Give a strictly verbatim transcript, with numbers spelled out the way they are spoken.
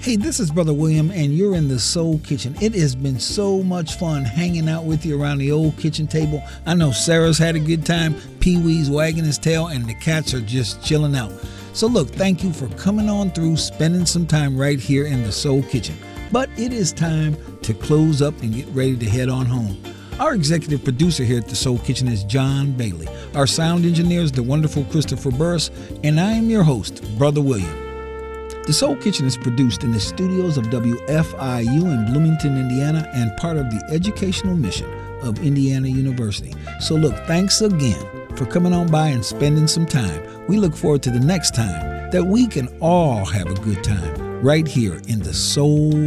Hey, this is Brother William, and you're in the Soul Kitchen. It has been so much fun hanging out with you around the old kitchen table. I know Sarah's had a good time, Pee-wee's wagging his tail, and the cats are just chilling out. So look, thank you for coming on through, spending some time right here in the Soul Kitchen. But it is time to close up and get ready to head on home. Our executive producer here at the Soul Kitchen is John Bailey. Our sound engineer is the wonderful Christopher Burris, and I am your host, Brother William. The Soul Kitchen is produced in the studios of W F I U in Bloomington, Indiana, and part of the educational mission of Indiana University. So look, thanks again for coming on by and spending some time. We look forward to the next time that we can all have a good time right here in the Soul